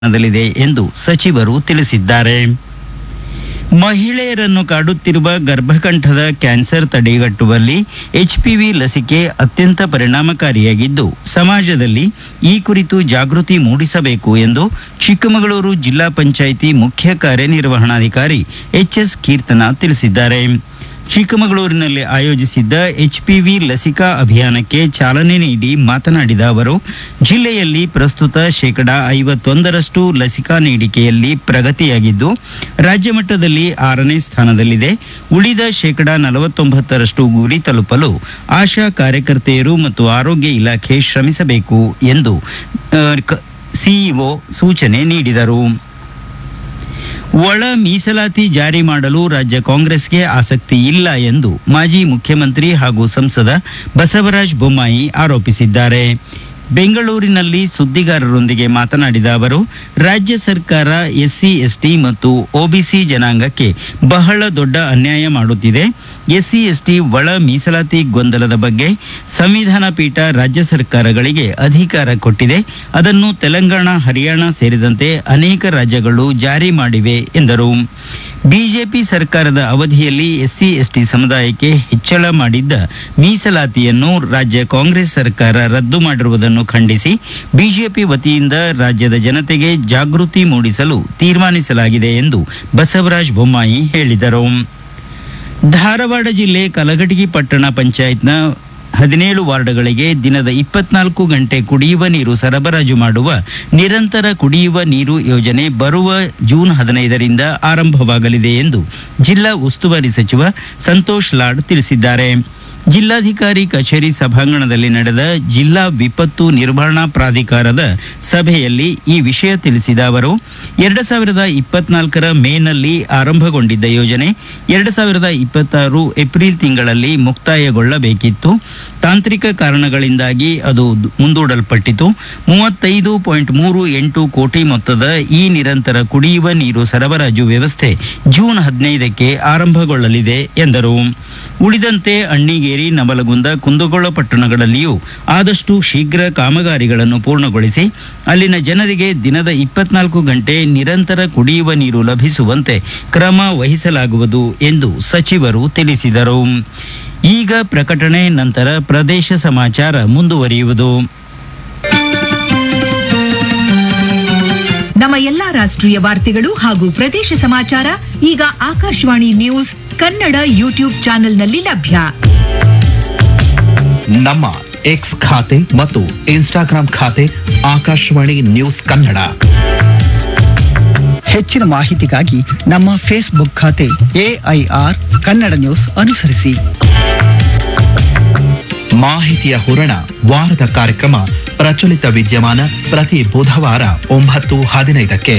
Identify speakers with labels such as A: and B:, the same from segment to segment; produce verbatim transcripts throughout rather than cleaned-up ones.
A: ದಲ್ಲಿದೆ ಎಂದು ಸಚಿವರು ತಿಳಿಸಿದ್ದಾರೆ. ಮಹಿಳೆಯರನ್ನು ಕಾಡುತ್ತಿರುವ ಗರ್ಭಕಂಠದ ಕ್ಯಾನ್ಸರ್ ತಡೆಗಟ್ಟುವಲ್ಲಿ ಎಚ್ಪಿವಿ ಲಸಿಕೆ ಅತ್ಯಂತ ಪರಿಣಾಮಕಾರಿಯಾಗಿದ್ದು, ಸಮಾಜದಲ್ಲಿ ಈ ಕುರಿತು ಜಾಗೃತಿ ಮೂಡಿಸಬೇಕು ಎಂದು ಚಿಕ್ಕಮಗಳೂರು ಜಿಲ್ಲಾ ಪಂಚಾಯಿತಿ ಮುಖ್ಯ ಕಾರ್ಯನಿರ್ವಹಣಾಧಿಕಾರಿ ಎಚ್ ಎಸ್ ಕೀರ್ತನ ತಿಳಿಸಿದ್ದಾರೆ. ಚಿಕ್ಕಮಗಳೂರಿನಲ್ಲಿ ಆಯೋಜಿಸಿದ್ದ ಎಚ್ಪಿವಿ ಲಸಿಕಾ ಅಭಿಯಾನಕ್ಕೆ ಚಾಲನೆ ನೀಡಿ ಮಾತನಾಡಿದ ಅವರು, ಜಿಲ್ಲೆಯಲ್ಲಿ ಪ್ರಸ್ತುತ ಶೇಕಡಾ ಐವತ್ತೊಂದರಷ್ಟು ಲಸಿಕಾ ನೀಡಿಕೆಯಲ್ಲಿ ಪ್ರಗತಿಯಾಗಿದ್ದು, ರಾಜ್ಯ ಮಟ್ಟದಲ್ಲಿ ಆರನೇ ಸ್ಥಾನದಲ್ಲಿದೆ. ಉಳಿದ ಶೇಕಡಾ ನಲವತ್ತೊಂಬತ್ತರಷ್ಟು ಗುರಿ ತಲುಪಲು ಆಶಾ ಕಾರ್ಯಕರ್ತೆಯರು ಮತ್ತು ಆರೋಗ್ಯ ಇಲಾಖೆ ಶ್ರಮಿಸಬೇಕು ಎಂದು ಸಿಇಒ ಸೂಚನೆ ನೀಡಿದರು. ಒಳ ಮೀಸಲಾತಿ ಜಾರಿ ಮಾಡಲು ರಾಜ್ಯ ಕಾಂಗ್ರೆಸ್ಗೆ ಆಸಕ್ತಿ ಇಲ್ಲ ಎಂದು ಮಾಜಿ ಮುಖ್ಯಮಂತ್ರಿ ಹಾಗೂ ಸಂಸದ ಬಸವರಾಜ ಬೊಮ್ಮಾಯಿ ಆರೋಪಿಸಿದ್ದಾರೆ. ಬೆಂಗಳೂರಿನಲ್ಲಿ ಸುದ್ದಿಗಾರರೊಂದಿಗೆ ಮಾತನಾಡಿದ ಅವರು, ರಾಜ್ಯ ಸರ್ಕಾರ ಎಸ್ಸಿ ಎಸ್ಟಿ ಮತ್ತು ಒಬಿಸಿ ಜನಾಂಗಕ್ಕೆ ಬಹಳ ದೊಡ್ಡ ಅನ್ಯಾಯ ಮಾಡುತ್ತಿದೆ. ಎಸ್ಸಿ ಎಸ್ಟಿ ಒಳ ಮೀಸಲಾತಿ ಗೊಂದಲದ ಬಗ್ಗೆ ಸಂವಿಧಾನ ಪೀಠ ರಾಜ್ಯ ಸರ್ಕಾರಗಳಿಗೆ ಅಧಿಕಾರ ಕೊಟ್ಟಿದೆ. ಅದನ್ನು ತೆಲಂಗಾಣ, ಹರಿಯಾಣ ಸೇರಿದಂತೆ ಅನೇಕ ರಾಜ್ಯಗಳು ಜಾರಿ ಮಾಡಿವೆ ಎಂದರು. ಬಿಜೆಪಿ ಸರ್ಕಾರದ ಅವಧಿಯಲ್ಲಿ ಎಸ್ಸಿ ಎಸ್ಟಿ ಸಮುದಾಯಕ್ಕೆ ಹೆಚ್ಚಳ ಮಾಡಿದ್ದ ಮೀಸಲಾತಿಯನ್ನು ರಾಜ್ಯ ಕಾಂಗ್ರೆಸ್ ಸರ್ಕಾರ ರದ್ದು ಮಾಡಿರುವುದನ್ನು ಖಂಡಿಸಿ ಬಿಜೆಪಿ ವತಿಯಿಂದ ರಾಜ್ಯದ ಜನತೆಗೆ ಜಾಗೃತಿ ಮೂಡಿಸಲು ತೀರ್ಮಾನಿಸಲಾಗಿದೆ ಎಂದು ಬಸವರಾಜ ಬೊಮ್ಮಾಯಿ ಹೇಳಿದರು. ಧಾರವಾಡ ಜಿಲ್ಲೆ ಕಲಘಟಗಿ ಪಟ್ಟಣ ಪಂಚಾಯತ್ನ ಹದಿನೇಳು ವಾರ್ಡ್ಗಳಿಗೆ ದಿನದ ಇಪ್ಪತ್ನಾಲ್ಕು ಗಂಟೆ ಕುಡಿಯುವ ನೀರು ಸರಬರಾಜು ಮಾಡುವ ನಿರಂತರ ಕುಡಿಯುವ ನೀರು ಯೋಜನೆ ಬರುವ ಜೂನ್ ಹದಿನೈದರಿಂದ ಆರಂಭವಾಗಲಿದೆ ಎಂದು ಜಿಲ್ಲಾ ಉಸ್ತುವಾರಿ ಸಚಿವ ಸಂತೋಷ್ ಲಾಡ್ ತಿಳಿಸಿದ್ದಾರೆ. ಜಿಲ್ಲಾಧಿಕಾರಿ ಕಚೇರಿ ಸಭಾಂಗಣದಲ್ಲಿ ನಡೆದ ಜಿಲ್ಲಾ ವಿಪತ್ತು ನಿರ್ವಹಣಾ ಪ್ರಾಧಿಕಾರದ ಸಭೆಯಲ್ಲಿ ಈ ವಿಷಯ ತಿಳಿಸಿದ ಅವರು, ಎರಡು ಸಾವಿರದ ಇಪ್ಪತ್ನಾಲ್ಕರ ಮೇನಲ್ಲಿ ಆರಂಭಗೊಂಡಿದ್ದ ಯೋಜನೆ ಎರಡು ಸಾವಿರದ ಇಪ್ಪತ್ತಾರು ಏಪ್ರಿಲ್ ತಿಂಗಳಲ್ಲಿ ಮುಕ್ತಾಯಗೊಳ್ಳಬೇಕಿತ್ತು. ತಾಂತ್ರಿಕ ಕಾರಣಗಳಿಂದಾಗಿ ಅದು ಮುಂದೂಡಲ್ಪಟ್ಟಿತು. ಮೂವತ್ತೈದು ಪಾಯಿಂಟ್ ಮೂರು ಎಂಟು ಕೋಟಿ ಮೊತ್ತದ ಈ ನಿರಂತರ ಕುಡಿಯುವ ನೀರು ಸರಬರಾಜು ವ್ಯವಸ್ಥೆ ಜೂನ್ ಹದಿನೈದಕ್ಕೆ ಆರಂಭಗೊಳ್ಳಲಿದೆ ಎಂದರು. ಉಳಿದಂತೆ ಅಣ್ಣಿಗೇರಿ, ನವಲಗುಂದ, ಕುಂದಗೋಳ ಪಟ್ಟಣಗಳಲ್ಲಿಯೂ ಆದಷ್ಟು ಶೀಘ್ರ ಕಾಮಗಾರಿಗಳನ್ನು ಪೂರ್ಣಗೊಳಿಸಿ ಅಲ್ಲಿನ ಜನರಿಗೆ ದಿನದ ಇಪ್ಪತ್ನಾಲ್ಕು ಗಂಟೆ ನಿರಂತರ ಕುಡಿಯುವ ನೀರು ಲಭಿಸುವಂತೆ ಕ್ರಮ ವಹಿಸಲಾಗುವುದು ಎಂದು ಸಚಿವರು ತಿಳಿಸಿದರು. ಈಗ ಪ್ರಕಟಣೆ, ನಂತರ ಪ್ರದೇಶ ಸಮಾಚಾರ ಮುಂದುವರಿಯುವುದು.
B: ನಮ್ಮ ಎಲ್ಲಾ ರಾಷ್ಟ್ರೀಯ ವಾರ್ತೆಗಳು ಹಾಗೂ ಪ್ರದೇಶ ಸಮಾಚಾರ ಈಗ ಆಕಾಶವಾಣಿ ನ್ಯೂಸ್ ಕನ್ನಡ ಯೂಟ್ಯೂಬ್ ಚಾನೆಲ್ನಲ್ಲಿ ಲಭ್ಯ.
C: ನಮ್ಮ ಎಕ್ಸ್ ಖಾತೆ ಮತ್ತು ಇನ್ಸ್ಟಾಗ್ರಾಂ ಖಾತೆ ಆಕಾಶವಾಣಿ ನ್ಯೂಸ್ ಕನ್ನಡ.
D: ಹೆಚ್ಚಿನ ಮಾಹಿತಿಗಾಗಿ ನಮ್ಮ ಫೇಸ್ಬುಕ್ ಖಾತೆ ಎಐಆರ್ ಕನ್ನಡ ನ್ಯೂಸ್ ಅನುಸರಿಸಿ.
C: ಮಾಹಿತಿಯ ಹೂರಣ, ವಾರದ ಕಾರ್ಯಕ್ರಮ ಪ್ರಚಲಿತ ವಿದ್ಯಮಾನ ಪ್ರತಿ ಬುಧವಾರ ಒಂಬತ್ತು ಹದಿನೈದಕ್ಕೆ.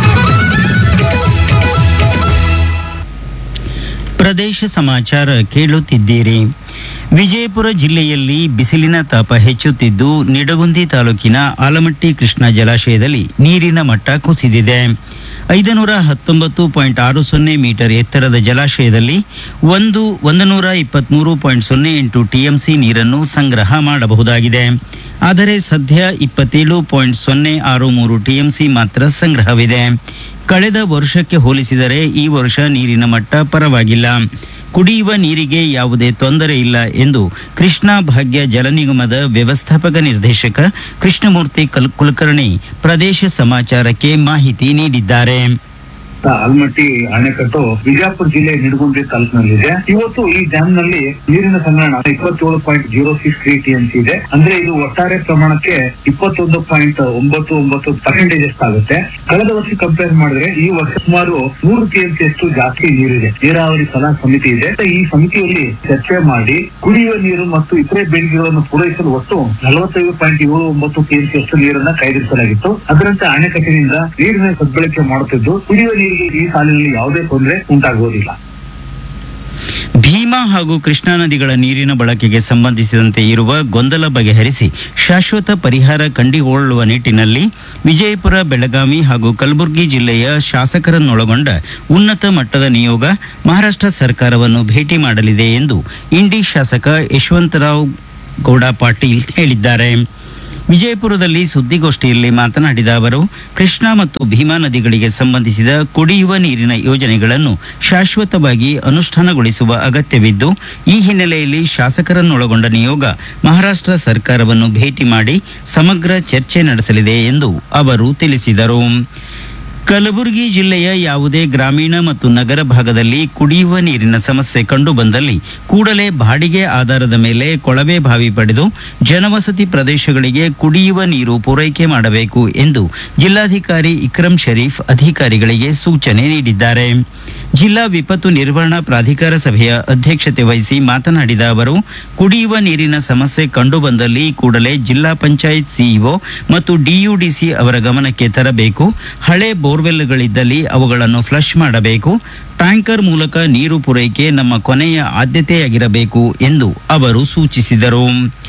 A: ಪ್ರದೇಶ ಸಮಾಚಾರ ಕೇಳುತ್ತಿದ್ದೀರಿ. ವಿಜಯಪುರ ಜಿಲ್ಲೆಯಲ್ಲಿ ಬಿಸಿಲಿನ ತಾಪ ಹೆಚ್ಚುತ್ತಿದ್ದು, ನಿಡಗುಂದಿ ತಾಲೂಕಿನ ಆಲಮಟ್ಟಿ ಕೃಷ್ಣಾ ಜಲಾಶಯದಲ್ಲಿ ನೀರಿನ ಮಟ್ಟ ಕುಸಿದಿದೆ. ಐದುನೂರ ಹತ್ತೊಂಬತ್ತು ಪಾಯಿಂಟ್ ಆರು ಸೊನ್ನೆ ಮೀಟರ್ ಎತ್ತರದ ಜಲಾಶಯದಲ್ಲಿ ಒಂದು ಒಂದು ನೂರ ಇಪ್ಪತ್ಮೂರು ಪಾಯಿಂಟ್ ಸೊನ್ನೆ ಎಂಟು ಟಿಎಂಸಿ ನೀರನ್ನು ಸಂಗ್ರಹ ಮಾಡಬಹುದಾಗಿದೆ. ಆದರೆ ಸದ್ಯ ಇಪ್ಪತ್ತೇಳು ಪಾಯಿಂಟ್ ಸೊನ್ನೆ ಆರು ಮೂರು ಟಿಎಂಸಿ ಮಾತ್ರ ಸಂಗ್ರಹವಿದೆ. ಕಳೆದ ವರ್ಷಕ್ಕೆ ಹೋಲಿಸಿದರೆ ಈ ವರ್ಷ ನೀರಿನ ಮಟ್ಟ ಪರವಾಗಿಲ್ಲ. ಕುಡಿಯುವ ನೀರಿಗೆ ಯಾವುದೇ ತೊಂದರೆ ಇಲ್ಲ ಎಂದು ಕೃಷ್ಣಾ ಭಾಗ್ಯ ಜಲ ನಿಗಮದ ವ್ಯವಸ್ಥಾಪಕ ನಿರ್ದೇಶಕ ಕೃಷ್ಣಮೂರ್ತಿ ಕುಲಕರ್ಣಿ ಪ್ರದೇಶ ಸಮಾಚಾರಕ್ಕೆ ಮಾಹಿತಿ ನೀಡಿದ್ದಾರೆ.
E: ಆಲಮಟ್ಟಿ ಅಣೆಕಟ್ಟು ವಿಜಯಪುರ ಜಿಲ್ಲೆ ನಿಡಗುಂದಿ ತಾಲೂಕಿನಲ್ಲಿದೆ. ಇವತ್ತು ಈ ಡ್ಯಾಮ್ ನಲ್ಲಿ ನೀರಿನ ಸಂಗ್ರಹಣ ಇಪ್ಪತ್ತೇಳು point zero six three TMC ಇದೆ. ಅಂದ್ರೆ ಇದು ಒಟ್ಟಾರೆ ಪ್ರಮಾಣಕ್ಕೆ ಇಪ್ಪತ್ತೊಂದು ಪಾಯಿಂಟ್ ಒಂಬತ್ತು ಒಂಬತ್ತು ಪರ್ಸೆಂಟೇಜ್ ಎಷ್ಟಾಗುತ್ತೆ. ಕಳೆದ ವರ್ಷ ಕಂಪೇರ್ ಮಾಡಿದ್ರೆ ಈ ವರ್ಷ ಸುಮಾರು ನೂರು ಟಿಎಂಸಿ ಅಷ್ಟು ಜಾಸ್ತಿ ನೀರಿದೆ. ನೀರಾವರಿ ಸಲಹಾ ಸಮಿತಿ ಇದೆ. ಈ ಸಮಿತಿಯಲ್ಲಿ ಚರ್ಚೆ ಮಾಡಿ ಕುಡಿಯುವ ನೀರು ಮತ್ತು ಇತರೆ ಬೇಡಿಕೆಗಳನ್ನು ಪೂರೈಸಲು ಒಟ್ಟು ನಲವತ್ತೈದು ಪಾಯಿಂಟ್ ಏಳು ಒಂಬತ್ತು ಟಿಎಂಸಿ ಅಷ್ಟು ನೀರನ್ನ ಕಾಯ್ದಿರಿಸಲಾಗಿತ್ತು. ಅದರಂತೆ ಅಣೆಕಟ್ಟಿನಿಂದ ನೀರಿನ ಸದ್ಬಳಕೆ ಮಾಡುತ್ತಿದ್ದು, ಕುಡಿಯುವ ನೀರಿಗೆ ಈ ಸಾಲಿನಲ್ಲಿ ಯಾವುದೇ ತೊಂದರೆ ಉಂಟಾಗುವುದಿಲ್ಲ.
A: ಭೀಮಾ ಹಾಗೂ ಕೃಷ್ಣಾ ನದಿಗಳ ನೀರಿನ ಬಳಕೆಗೆ ಸಂಬಂಧಿಸಿದಂತೆ ಇರುವ ಗೊಂದಲ ಬಗೆಹರಿಸಿ ಶಾಶ್ವತ ಪರಿಹಾರ ಕಂಡುಕೊಳ್ಳುವ ನಿಟ್ಟಿನಲ್ಲಿ ವಿಜಯಪುರ, ಬೆಳಗಾವಿ ಹಾಗೂ ಕಲಬುರಗಿ ಜಿಲ್ಲೆಯ ಶಾಸಕರನ್ನೊಳಗೊಂಡ ಉನ್ನತ ಮಟ್ಟದ ನಿಯೋಗ ಮಹಾರಾಷ್ಟ್ರ ಸರ್ಕಾರವನ್ನು ಭೇಟಿ ಮಾಡಲಿದೆ ಎಂದು ಇಂಡಿ ಶಾಸಕ ಯಶವಂತರಾವ್ ಗೌಡ ಪಾಟೀಲ್ ಹೇಳಿದ್ದಾರೆ. ವಿಜಯಪುರದಲ್ಲಿ ಸುದ್ದಿಗೋಷ್ಠಿಯಲ್ಲಿ ಮಾತನಾಡಿದ ಅವರು ಕೃಷ್ಣಾ ಮತ್ತು ಭೀಮಾ ನದಿಗಳಿಗೆ ಸಂಬಂಧಿಸಿದ ಕುಡಿಯುವ ನೀರಿನ ಯೋಜನೆಗಳನ್ನು ಶಾಶ್ವತವಾಗಿ ಅನುಷ್ಠಾನಗೊಳಿಸುವ ಅಗತ್ಯವಿದ್ದು ಈ ಹಿನ್ನೆಲೆಯಲ್ಲಿ ಶಾಸಕರನ್ನೊಳಗೊಂಡ ನಿಯೋಗ ಮಹಾರಾಷ್ಟ್ರ ಸರ್ಕಾರವನ್ನು ಭೇಟಿ ಮಾಡಿ ಸಮಗ್ರ ಚರ್ಚೆ ನಡೆಸಲಿದೆ ಎಂದು ಅವರು ತಿಳಿಸಿದರು. ಕಲಬುರಗಿ ಜಿಲ್ಲೆಯ ಯಾವುದೇ ಗ್ರಾಮೀಣ ಮತ್ತು ನಗರ ಭಾಗದಲ್ಲಿ ಕುಡಿಯುವ ನೀರಿನ ಸಮಸ್ಯೆ ಕಂಡುಬಂದಲ್ಲಿ ಕೂಡಲೇ ಬಾಡಿಗೆ ಆಧಾರದ ಮೇಲೆ ಕೊಳವೆ ಬಾವಿ ಪಡೆದು ಜನವಸತಿ ಪ್ರದೇಶಗಳಿಗೆ ಕುಡಿಯುವ ನೀರು ಪೂರೈಕೆ ಮಾಡಬೇಕು ಎಂದು ಜಿಲ್ಲಾಧಿಕಾರಿ ಇಕ್ರಂ ಶರೀಫ್ ಅಧಿಕಾರಿಗಳಿಗೆ ಸೂಚನೆ ನೀಡಿದ್ದಾರೆ. ಜಿಲ್ಲಾ ವಿಪತ್ತು ನಿರ್ವಹಣಾ ಪ್ರಾಧಿಕಾರ ಸಭೆಯ ಅಧ್ಯಕ್ಷತೆ ವಹಿಸಿ ಮಾತನಾಡಿದ ಅವರು ಕುಡಿಯುವ ನೀರಿನ ಸಮಸ್ಯೆ ಕಂಡುಬಂದಲ್ಲಿ ಕೂಡಲೇ ಜಿಲ್ಲಾ ಪಂಚಾಯತ್ ಸಿಇಒ ಮತ್ತು ಡಿಯುಡಿಸಿ ಅವರ ಗಮನಕ್ಕೆ ತರಬೇಕು. ಹಳೆ ಬೋರ್ವೆಲ್ಗಳಿದ್ದಲ್ಲಿ ಅವುಗಳನ್ನು ಫ್ಲಶ್ ಮಾಡಬೇಕು. ಟ್ಯಾಂಕರ್ ಮೂಲಕ ನೀರು ಪೂರೈಕೆ ನಮ್ಮ ಕೊನೆಯ ಆದ್ಯತೆಯಾಗಿರಬೇಕು ಎಂದು ಅವರು ಸೂಚಿಸಿದರು.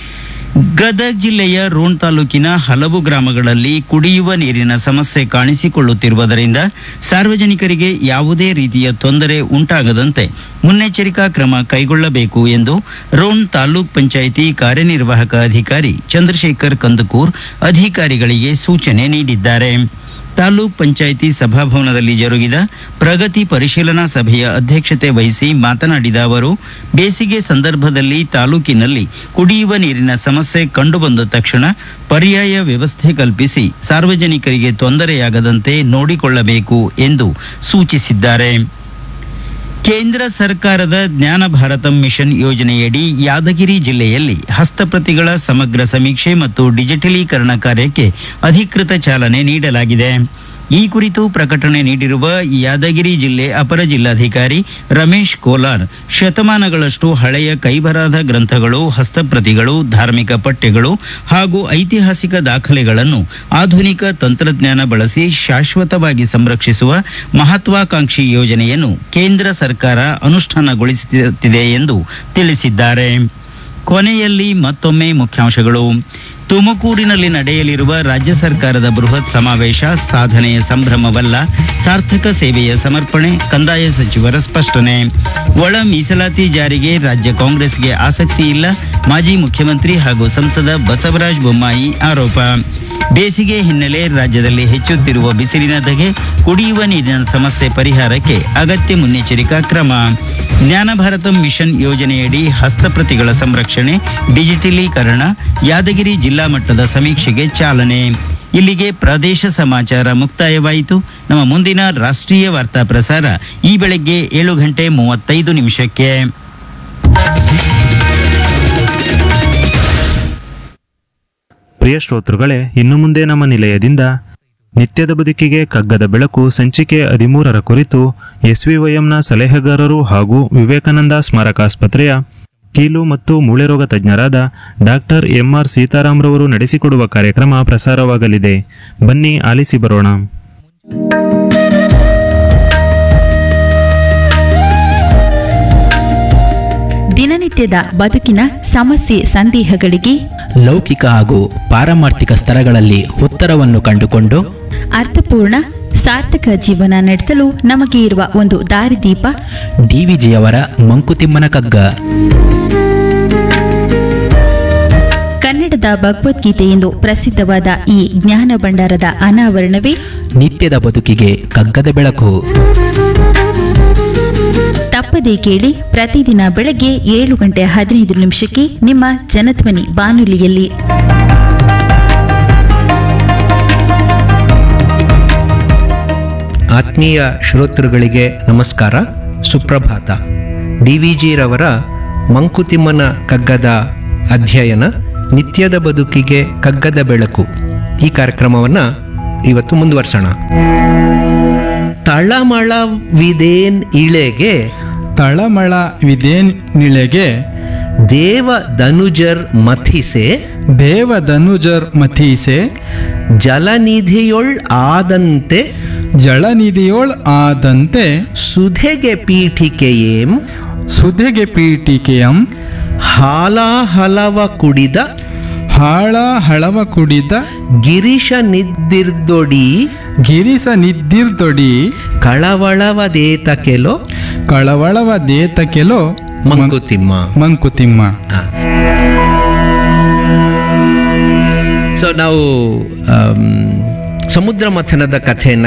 A: ಗದಗ ಜಿಲ್ಲೆಯ ರೋಣ ತಾಲೂಕಿನ ಹಲವು ಗ್ರಾಮಗಳಲ್ಲಿ ಕುಡಿಯುವ ನೀರಿನ ಸಮಸ್ಯೆ ಕಾಣಿಸಿಕೊಳ್ಳುತ್ತಿರುವುದರಿಂದ ಸಾರ್ವಜನಿಕರಿಗೆ ಯಾವುದೇ ರೀತಿಯ ತೊಂದರೆ ಉಂಟಾಗದಂತೆ ಮುನ್ನೆಚ್ಚರಿಕಾ ಕ್ರಮ ಕೈಗೊಳ್ಳಬೇಕು ಎಂದು ರೋಣ ತಾಲೂಕ್ ಪಂಚಾಯಿತಿ ಕಾರ್ಯನಿರ್ವಾಹಕ ಅಧಿಕಾರಿ ಚಂದ್ರಶೇಖರ್ ಕಂದಕೂರ್ ಅಧಿಕಾರಿಗಳಿಗೆ ಸೂಚನೆ ನೀಡಿದ್ದಾರೆ. ತಾಲೂಕ್ ಪಂಚಾಯಿತಿ ಸಭಾಭವನದಲ್ಲಿ ಜರುಗಿದ ಪ್ರಗತಿ ಪರಿಶೀಲನಾ ಸಭೆಯ ಅಧ್ಯಕ್ಷತೆ ವಹಿಸಿ ಮಾತನಾಡಿದ ಅವರು ಬೇಸಿಗೆ ಸಂದರ್ಭದಲ್ಲಿ ತಾಲೂಕಿನಲ್ಲಿ ಕುಡಿಯುವ ನೀರಿನ ಸಮಸ್ಯೆ ಕಂಡುಬಂದ ತಕ್ಷಣ ಪರ್ಯಾಯ ವ್ಯವಸ್ಥೆ ಕಲ್ಪಿಸಿ ಸಾರ್ವಜನಿಕರಿಗೆ ತೊಂದರೆಯಾಗದಂತೆ ನೋಡಿಕೊಳ್ಳಬೇಕು ಎಂದು ಸೂಚಿಸಿದ್ದಾರೆ. ಕೇಂದ್ರ ಸರ್ಕಾರದ ಜ್ಞಾನ ಭಾರತಂ ಮಿಷನ್ ಯೋಜನೆಯಡಿ ಯಾದಗಿರಿ ಜಿಲ್ಲೆಯಲ್ಲಿ ಹಸ್ತಪ್ರತಿಗಳ ಸಮಗ್ರ ಸಮೀಕ್ಷೆ ಮತ್ತು ಡಿಜಿಟಲೀಕರಣ ಕಾರ್ಯಕ್ಕೆ ಅಧಿಕೃತ ಚಾಲನೆ ನೀಡಲಾಗಿದೆ. ಈ ಕುರಿತು ಪ್ರಕಟಣೆ ನೀಡಿರುವ ಯಾದಗಿರಿ ಜಿಲ್ಲೆ ಅಪರ ಜಿಲ್ಲಾಧಿಕಾರಿ ರಮೇಶ್ ಕೋಲಾರ್, ಶತಮಾನಗಳಷ್ಟು ಹಳೆಯ ಕೈಬರಹದ ಗ್ರಂಥಗಳು, ಹಸ್ತಪ್ರತಿಗಳು, ಧಾರ್ಮಿಕ ಪಠ್ಯಗಳು ಹಾಗೂ ಐತಿಹಾಸಿಕ ದಾಖಲೆಗಳನ್ನು ಆಧುನಿಕ ತಂತ್ರಜ್ಞಾನ ಬಳಸಿ ಶಾಶ್ವತವಾಗಿ ಸಂರಕ್ಷಿಸುವ ಮಹತ್ವಾಕಾಂಕ್ಷಿ ಯೋಜನೆಯನ್ನು ಕೇಂದ್ರ ಸರ್ಕಾರ ಅನುಷ್ಠಾನಗೊಳಿಸುತ್ತಿದೆ ಎಂದು ತಿಳಿಸಿದ್ದಾರೆ. ಕೊನೆಯಲ್ಲಿ ಮತ್ತೊಮ್ಮೆ ಮುಖ್ಯಾಂಶಗಳು. ತುಮಕೂರಿನಲ್ಲಿ ನಡೆಯಲಿರುವ ರಾಜ್ಯ ಸರ್ಕಾರದ ಬೃಹತ್ ಸಮಾವೇಶ ಸಾಧನೆಯ ಸಂಭ್ರಮವಲ್ಲ, ಸಾರ್ಥಕ ಸೇವೆಯ ಸಮರ್ಪಣೆ, ಕಂದಾಯ ಸಚಿವರ ಸ್ಪಷ್ಟನೆ. ಒಳ ಮೀಸಲಾತಿ ಜಾರಿಗೆ ರಾಜ್ಯ ಕಾಂಗ್ರೆಸ್ಗೆ ಆಸಕ್ತಿ ಇಲ್ಲ, ಮಾಜಿ ಮುಖ್ಯಮಂತ್ರಿ ಹಾಗೂ ಸಂಸದ ಬಸವರಾಜ ಬೊಮ್ಮಾಯಿ ಆರೋಪ. ಬೇಸಿಗೆ ಹಿನ್ನೆಲೆ ರಾಜ್ಯದಲ್ಲಿ ಹೆಚ್ಚುತ್ತಿರುವ ಬಿಸಿಲಿನ ಧಗೆ, ಕುಡಿಯುವ ನೀರಿನ ಸಮಸ್ಯೆ ಪರಿಹಾರಕ್ಕೆ ಅಗತ್ಯ ಮುನ್ನೆಚ್ಚರಿಕಾ ಕ್ರಮ. ಜ್ಞಾನ ಭಾರತಂ ಮಿಷನ್ ಯೋಜನೆಯಡಿ ಹಸ್ತಪ್ರತಿಗಳ ಸಂರಕ್ಷಣೆ, ಡಿಜಿಟಲೀಕರಣ, ಯಾದಗಿರಿ ಜಿಲ್ಲಾ ಮಟ್ಟದ ಸಮೀಕ್ಷೆಗೆ ಚಾಲನೆ. ಇಲ್ಲಿಗೆ ಪ್ರದೇಶ ಸಮಾಚಾರ ಮುಕ್ತಾಯವಾಯಿತು. ನಮ್ಮ ಮುಂದಿನ ರಾಷ್ಟ್ರೀಯ ವಾರ್ತಾ ಪ್ರಸಾರ ಈ ಬೆಳಗ್ಗೆ ಏಳು ಗಂಟೆ ಮೂವತ್ತೈದು ನಿಮಿಷಕ್ಕೆ.
F: ಪ್ರಿಯ ಶ್ರೋತೃಗಳೇ, ಇನ್ನು ಮುಂದೆ ನಮ್ಮ ನಿಲಯದಿಂದ ನಿತ್ಯದ ಬದುಕಿಗೆ ಕಗ್ಗದ ಬೆಳಕು ಸಂಚಿಕೆ ಹದಿಮೂರರ ಕುರಿತು ಎಸ್ವಿವೈಎಂನ ಸಲಹೆಗಾರರು ಹಾಗೂ ವಿವೇಕಾನಂದ ಸ್ಮಾರಕಾಸ್ಪತ್ರೆಯ ಕೀಲು ಮತ್ತು ಮೂಳೆ ರೋಗ ತಜ್ಞರಾದ ಡಾಕ್ಟರ್ ಎಂಆರ್ ಸೀತಾರಾಮ್ರವರು ನಡೆಸಿಕೊಡುವ ಕಾರ್ಯಕ್ರಮ ಪ್ರಸಾರವಾಗಲಿದೆ. ಬನ್ನಿ ಆಲಿಸಿ ಬರೋಣ.
G: ದಿನನಿತ್ಯದ ಬದುಕಿನ ಸಮಸ್ಯೆ ಸಂದೇಹಗಳಿಗೆ
H: ಲೌಕಿಕ ಹಾಗೂ ಪಾರಮಾರ್ಥಿಕ ಸ್ತರಗಳಲ್ಲಿ ಉತ್ತರವನ್ನು ಕಂಡುಕೊಂಡು
G: ಅರ್ಥಪೂರ್ಣ ಸಾರ್ಥಕ ಜೀವನ ನಡೆಸಲು ನಮಗೆ ಇರುವ ಒಂದು ದಾರಿದೀಪ
H: ಡಿವಿಜಿಯವರ ಮಂಕುತಿಮ್ಮನ ಕಗ್ಗ.
G: ಕನ್ನಡದ ಭಗವದ್ಗೀತೆ ಎಂದು ಪ್ರಸಿದ್ಧವಾದ ಈ ಜ್ಞಾನ ಭಂಡಾರದ ಅನಾವರಣವೇ
H: ನಿತ್ಯದ ಬದುಕಿಗೆ ಕಗ್ಗದ ಬೆಳಕು.
G: ತಪ್ಪದೇ ಕೇಳಿ, ಪ್ರತಿದಿನ ಬೆಳಗ್ಗೆ ಏಳು ಗಂಟೆ ಹದಿನೈದು ನಿಮಿಷಕ್ಕೆ ನಿಮ್ಮ ಜನಧ್ವನಿ ಬಾನುಲಿಯಲ್ಲಿ.
I: ಆತ್ಮೀಯ ಶ್ರೋತೃಗಳಿಗೆ ನಮಸ್ಕಾರ, ಸುಪ್ರಭಾತ. ಡಿ ವಿ ಜಿರವರ ಮಂಕುತಿಮ್ಮನ ಕಗ್ಗದ ಅಧ್ಯಯನ ನಿತ್ಯದ ಬದುಕಿಗೆ ಕಗ್ಗದ ಬೆಳಕು ಈ ಕಾರ್ಯಕ್ರಮವನ್ನು ಇವತ್ತು ಮುಂದುವರ್ಸೋಣ. ತಳಮಳವಿದೇನ್ ಇಳೆಗೆ
J: ತಳಮಳವಿದೇನ್ ನಿಳೆಗೆ
I: ದೇವ ಧನುಜರ್ ಮಥಿಸೆ
J: ದೇವ ಧನುಜರ್ ಮಥೀಸೆ
I: ಜಲನಿಧಿಯೊಳ್ ಆದಂತೆ
J: ಜಳನಿಧಿಯೋಳ್ ಆದಂತೆ
I: ಸುಧೆಗೆ ಪೀಠಿಕೆಯೇಂ
J: ಸುಧೆಗೆ ಪೀಠಿಕೆಯಂ
I: ಹಾಲಾಹಲವ ಕುಡಿದ
J: ಹಾಳ ಹಳವ ಕುಡಿದ
I: ಗಿರೀಶ ನಿದ್ದಿರ್ದೊಡಿ
J: ಗಿರಿಸ ನಿದ್ದಿರ್ದೊಡಿ
I: ಕಳವಳವದೇತ ಕೆಲೋ
J: ಕಳವಳವ ದೇತ ಕೆಲೋ
I: ಮಂಕುತಿಮ್ಮ
J: ಮಂಕುತಿಮ್ಮ.
I: ಸೊ ನಾವು ಆಮ್, ಸಮುದ್ರ ಮಥನದ ಕಥೆಯನ್ನು